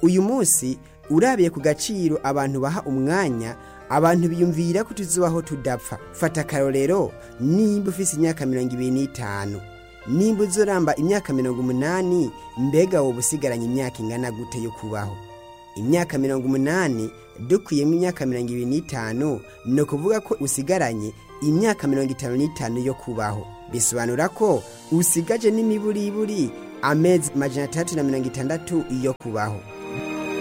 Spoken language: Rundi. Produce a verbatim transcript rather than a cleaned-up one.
uyu munsi urabiye ku gaciro abantu baha umwanya, abantu biyumvira ko tuzobaho tudapfa. Fata akarorero, nimba ufise imyaka mirongo ibiri n'itanu, nimba uzoramba imyaka mirongo umunani, mbega wowe usigaranye imyaka ingana gute yo kubaho? Imyaka mirongo umunani dukuyemo imyaka mirongo ibiri n'itanu, no kuvuga ko usigaranye imyaka mirongo itanu n'itanu yo kubaho. Bisobanura ko usigaje n'imiburiburi amezi majana atandatu na mirongo itandatu yo kubaho.